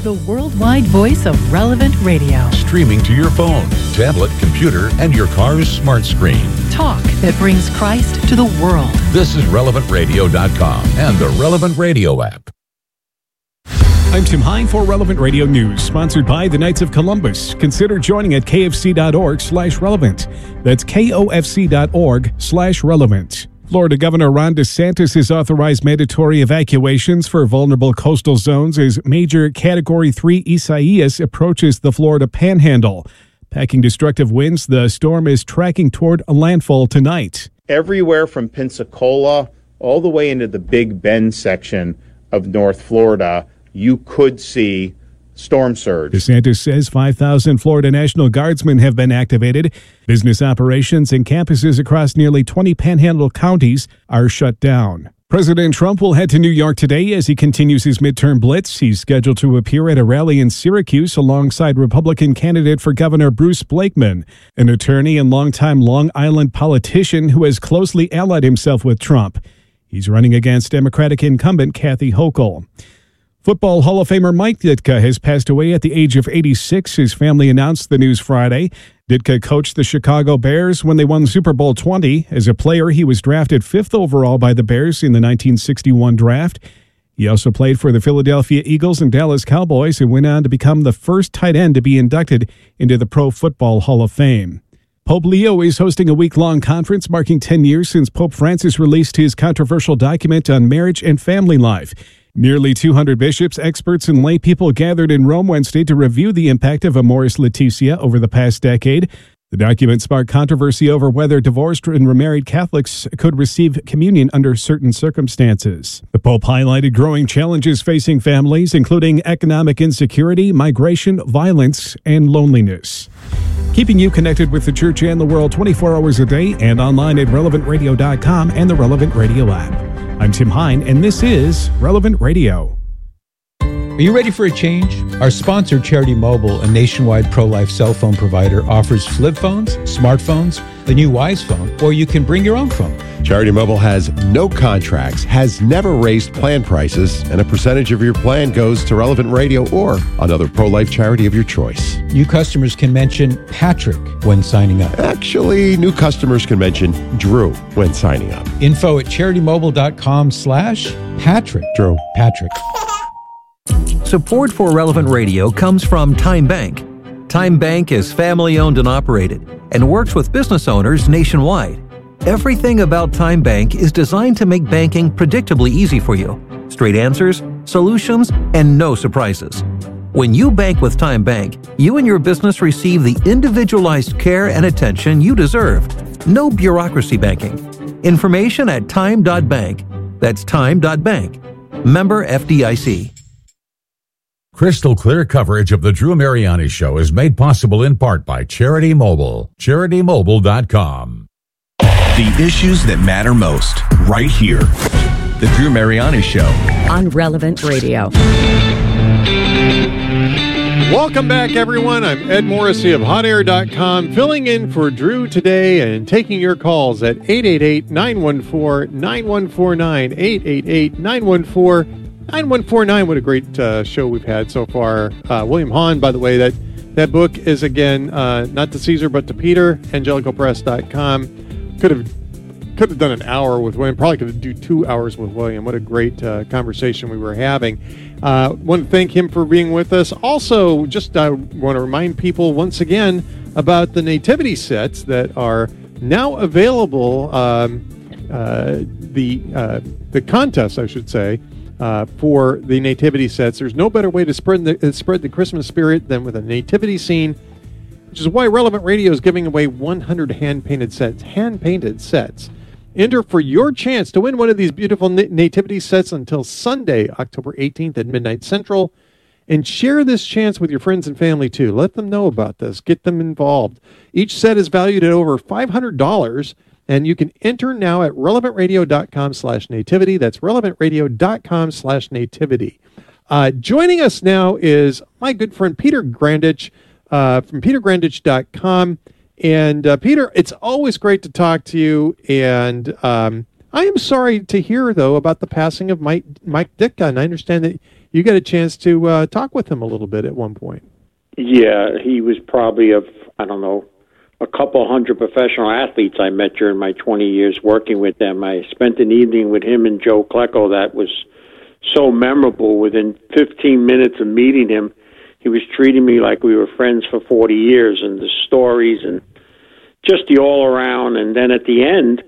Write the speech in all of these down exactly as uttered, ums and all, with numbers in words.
the worldwide voice of Relevant Radio. Streaming to your phone, tablet, computer, and your car's smart screen. Talk that brings Christ to the world. This is relevant radio dot com and the Relevant Radio app. I'm Tim Hine for Relevant Radio News, sponsored by the Knights of Columbus. Consider joining at kfc.org slash relevant. That's kofc.org slash relevant. Florida Governor Ron DeSantis has authorized mandatory evacuations for vulnerable coastal zones as major Category three Isaias approaches the Florida Panhandle. Packing destructive winds, the storm is tracking toward a landfall tonight. Everywhere from Pensacola all the way into the Big Bend section of North Florida, you could see storm surge. DeSantis says five thousand Florida National Guardsmen have been activated. Business operations and campuses across nearly twenty Panhandle counties are shut down. President Trump will head to New York today as he continues his midterm blitz. He's scheduled to appear at a rally in Syracuse alongside Republican candidate for governor Bruce Blakeman, an attorney and longtime Long Island politician who has closely allied himself with Trump. He's running against Democratic incumbent Kathy Hochul. Football Hall of Famer Mike Ditka has passed away at the age of eighty-six. His family announced the news Friday. Ditka coached the Chicago Bears when they won Super Bowl twenty. As a player, he was drafted fifth overall by the Bears in the nineteen sixty-one draft. He also played for the Philadelphia Eagles and Dallas Cowboys and went on to become the first tight end to be inducted into the Pro Football Hall of Fame. Pope Leo is hosting a week-long conference marking ten years since Pope Francis released his controversial document on marriage and family life. Nearly two hundred bishops, experts, and lay people gathered in Rome Wednesday to review the impact of Amoris Laetitia over the past decade. The document sparked controversy over whether divorced and remarried Catholics could receive communion under certain circumstances. The Pope highlighted growing challenges facing families, including economic insecurity, migration, violence, and loneliness. Keeping you connected with the church and the world twenty-four hours a day and online at relevant radio dot com and the Relevant Radio app. I'm Tim Hine, and this is Relevant Radio. Are you ready for a change? Our sponsor, Charity Mobile, a nationwide pro-life cell phone provider, offers flip phones, smartphones, the new Wise phone, or you can bring your own phone. Charity Mobile has no contracts, has never raised plan prices, and a percentage of your plan goes to Relevant Radio or another pro-life charity of your choice. New customers can mention Patrick when signing up. Actually, new customers can mention Drew when signing up. Info at CharityMobile.com slash Patrick. Drew. Patrick. Support for Relevant Radio comes from Time Bank. Time Bank is family-owned and operated and works with business owners nationwide. Everything about Time Bank is designed to make banking predictably easy for you. Straight answers, solutions, and no surprises. When you bank with Time Bank, you and your business receive the individualized care and attention you deserve. No bureaucracy banking. Information at time dot bank. That's time dot bank. Member F D I C. Crystal clear coverage of the Drew Mariani Show is made possible in part by Charity Mobile. charity mobile dot com. The issues that matter most, right here. The Drew Mariani Show. On Relevant Radio. Welcome back, everyone. I'm Ed Morrissey of hot air dot com, filling in for Drew today and taking your calls at eight eight eight, nine one four, nine one four nine, eight eight eight, nine one four, nine one four nine. What a great uh, show we've had so far. Uh, William Hahn, by the way, that, that book is, again, uh, not to Caesar, but to Peter, angelical press dot com. Could have could have done an hour with William. Probably could have do two hours with William. What a great uh, conversation we were having. Uh, want to thank him for being with us. Also, just uh, want to remind people once again about the nativity sets that are now available. Um, uh, the uh, the contest, I should say, uh, for the nativity sets. There's no better way to spread the uh, spread the Christmas spirit than with a nativity scene, which is why Relevant Radio is giving away one hundred hand-painted sets. Hand-painted sets. Enter for your chance to win one of these beautiful na- nativity sets until Sunday, October eighteenth at midnight Central. And share this chance with your friends and family, too. Let them know about this. Get them involved. Each set is valued at over five hundred dollars, and you can enter now at relevant radio dot com slash nativity. That's relevant radio dot com slash nativity. Uh, joining us now is my good friend Peter Grandich uh, from peter grandich dot com. And uh, Peter, it's always great to talk to you. And um, I am sorry to hear, though, about the passing of Mike, Mike Ditka. And I understand that you got a chance to uh, talk with him a little bit at one point. Yeah, he was probably of, I don't know, a couple hundred professional athletes I met during my twenty years working with them. I spent an evening with him and Joe Klecko that was so memorable. Within fifteen minutes of meeting him, he was treating me like we were friends for forty years, and the stories and just the all-around. And then at the end,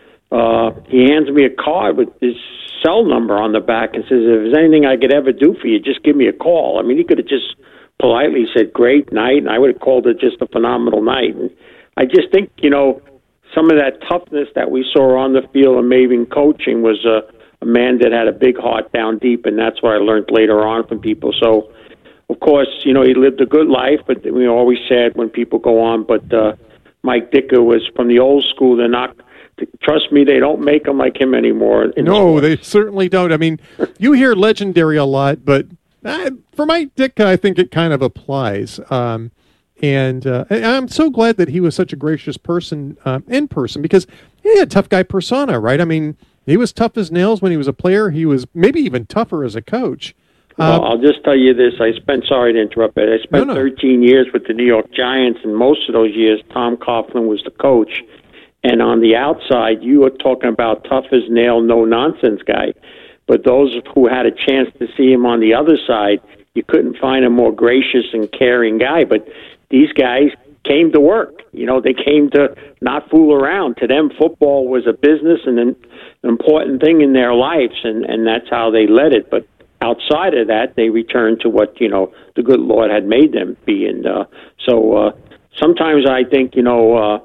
uh, he hands me a card with his cell number on the back and says, if there's anything I could ever do for you, just give me a call. I mean, he could have just politely said, great night, and I would have called it just a phenomenal night. And I just think, you know, some of that toughness that we saw on the field and maybe coaching was a, a man that had a big heart down deep, and that's what I learned later on from people. So, of course, you know, he lived a good life, but we always said when people go on, but uh, Mike Ditka was from the old school. They're not, trust me, they don't make them like him anymore. No, they certainly don't. I mean, you hear legendary a lot, but uh, for Mike Ditka, I think it kind of applies. Um, and uh, I'm so glad that he was such a gracious person uh, in person, because he had a tough guy persona, right? I mean, he was tough as nails when he was a player. He was maybe even tougher as a coach. Well, uh, I'll just tell you this. I spent, sorry to interrupt, but I spent no, no. thirteen years with the New York Giants, and most of those years, Tom Coughlin was the coach. And on the outside, you were talking about tough as nail, no-nonsense guy. But those who had a chance to see him on the other side, you couldn't find a more gracious and caring guy. But these guys came to work. You know, they came to not fool around. To them, football was a business and an important thing in their lives, and, and that's how they led it. But outside of that, they returned to what, you know, the good Lord had made them be. And uh, so uh, sometimes I think, you know, uh,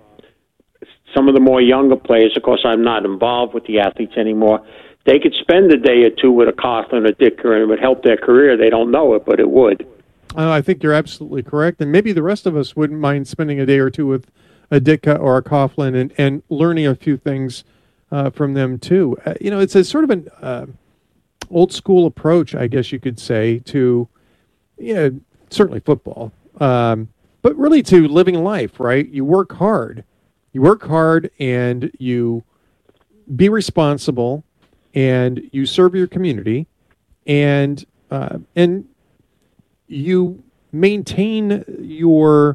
some of the more younger players, of course, I'm not involved with the athletes anymore, they could spend a day or two with a Coughlin or Ditka, and it would help their career. They don't know it, but it would. Uh, I think you're absolutely correct. And maybe the rest of us wouldn't mind spending a day or two with a Ditka or a Coughlin and, and learning a few things uh, from them, too. Uh, you know, it's a sort of an uh, old-school approach, I guess you could say, to, you know, certainly football, um, but really to living life, right? You work hard. You work hard and you be responsible and you serve your community and uh, and you maintain your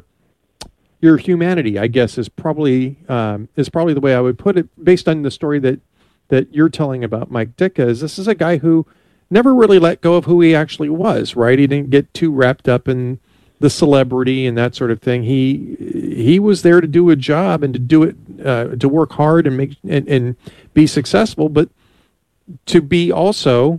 your humanity, I guess, is probably um, is probably the way I would put it, based on the story that that you're telling about Mike Ditka. Is this is a guy who never really let go of who he actually was, right? He didn't get too wrapped up in the celebrity and that sort of thing. He he was there to do a job and to do it uh, to work hard and make and, and be successful, but to be also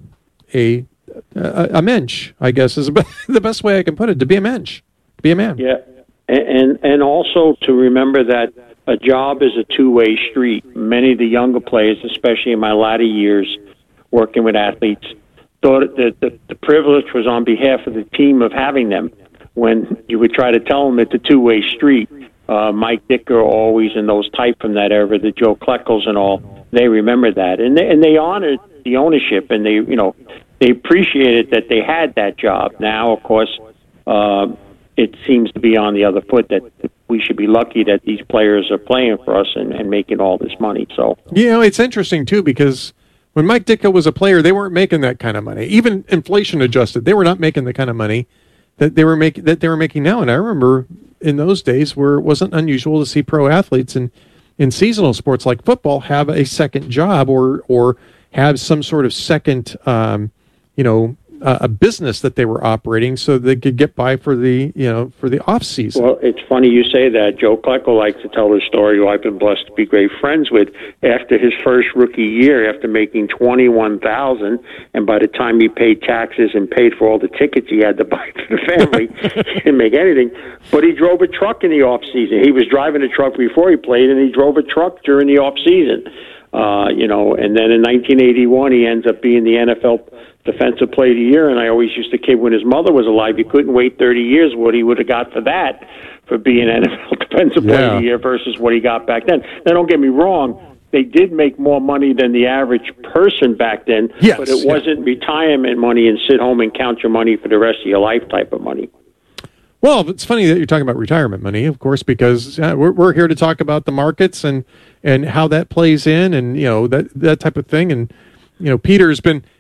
a a, a mensch, I guess, is the best way I can put it. To be a mensch, be a man. Yeah, and and, and also to remember that a job is a two-way street. Many of the younger players, especially in my latter years working with athletes, thought that the, the privilege was on behalf of the team of having them. When you would try to tell them it's a two-way street, uh, Mike Ditka always, and those type from that era, the Joe Kleckels and all, they remember that, and they, and they honored the ownership, and they, you know, they appreciated that they had that job. Now, of course, uh, it seems to be on the other foot that we should be lucky that these players are playing for us and, and making all this money. So, you know, it's interesting too, because when Mike Ditka was a player, they weren't making that kind of money, even inflation adjusted. They were not making the kind of money that they were making that they were making now. And I remember in those days where it wasn't unusual to see pro athletes in, in seasonal sports like football have a second job or or have some sort of second, um, you know, uh, a business that they were operating so they could get by for the you know for the off season. Well, it's funny you say that. Joe Klecko likes to tell the story, who I've been blessed to be great friends with. After his first rookie year, after making twenty-one thousand, and by the time he paid taxes and paid for all the tickets he had to buy for the family, he didn't make anything. But he drove a truck in the off season. He was driving a truck before he played, and he drove a truck during the off season. Uh, you know, and then in nineteen eighty-one, he ends up being the N F L Defensive Player of the Year. And I always used to kid when his mother was alive, you couldn't wait thirty years what he would have got for that, for being N F L Defensive Player Yeah. of the Year versus what he got back then. Now, don't get me wrong, they did make more money than the average person back then, Yes, but it yeah. wasn't retirement money and sit home and count your money for the rest of your life type of money. Well, it's funny that you're talking about retirement money, of course, because uh, we're we're here to talk about the markets and, and how that plays in, and you know that that type of thing. And you know, Peter's been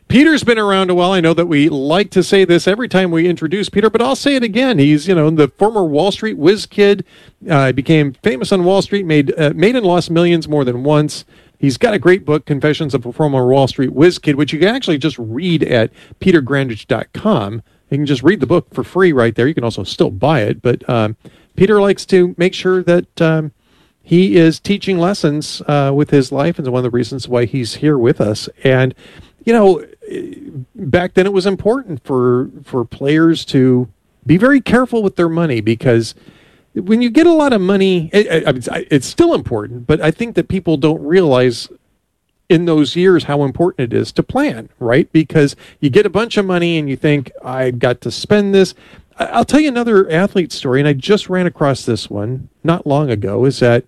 Peter's been around a while. I know that we like to say this every time we introduce Peter, but I'll say it again. He's, you know, the former Wall Street whiz kid. Uh, became famous on Wall Street, made uh, made and lost millions more than once. He's got a great book, Confessions of a Former Wall Street Whiz Kid, which you can actually just read at peter grandich dot com. You can just read the book for free right there. You can also still buy it. But um, Peter likes to make sure that um, he is teaching lessons uh, with his life, and it's one of the reasons why he's here with us. And, you know, back then it was important for for players to be very careful with their money, because when you get a lot of money, it, it, it's still important, but I think that people don't realize in those years how important it is to plan, right? Because you get a bunch of money and you think, I've got to spend this. I'll tell you another athlete story, and I just ran across this one not long ago, is that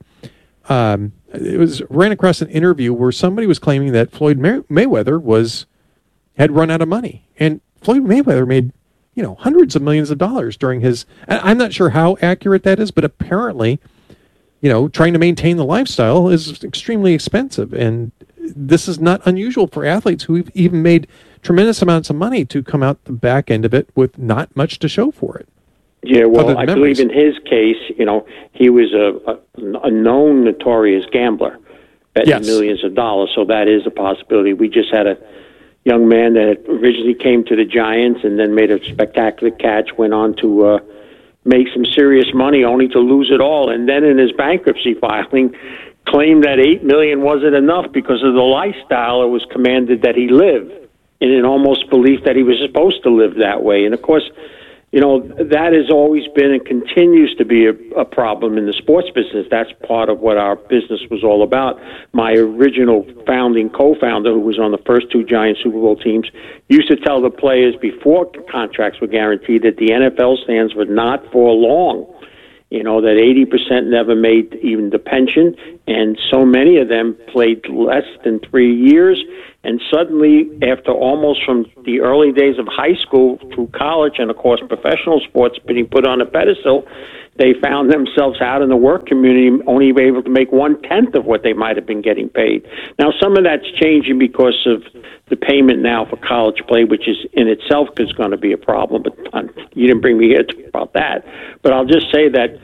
um, it was ran across an interview where somebody was claiming that Floyd May- Mayweather was had run out of money. And Floyd Mayweather made, you know, hundreds of millions of dollars during his, I'm not sure how accurate that is, but apparently, you know, trying to maintain the lifestyle is extremely expensive. And this is not unusual for athletes who have even made tremendous amounts of money to come out the back end of it with not much to show for it. Yeah, well, I believe in his case, you know, he was a, a, a known notorious gambler, betting yes. millions of dollars, so that is a possibility. We just had a young man that originally came to the Giants and then made a spectacular catch, went on to uh, make some serious money only to lose it all, and then in his bankruptcy filing claimed that eight million dollars wasn't enough because of the lifestyle it was commanded that he live, in an almost belief that he was supposed to live that way. And of course, you know, that has always been and continues to be a, a problem in the sports business. That's part of what our business was all about. My original founding co-founder, who was on the first two Giant Super Bowl teams, used to tell the players before contracts were guaranteed that the N F L stands were not for long. You know, that eighty percent never made even the pension, and so many of them played less than three years. And suddenly, after almost from the early days of high school through college and, of course, professional sports being put on a pedestal, they found themselves out in the work community only able to make one-tenth of what they might have been getting paid. Now, some of that's changing because of the payment now for college play, which is in itself is going to be a problem, but um, you didn't bring me here to talk about that. But I'll just say that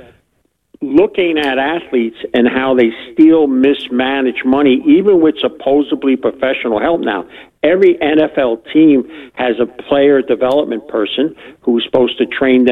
looking at athletes and how they still mismanage money, even with supposedly professional help now. Every N F L team has a player development person who's supposed to train them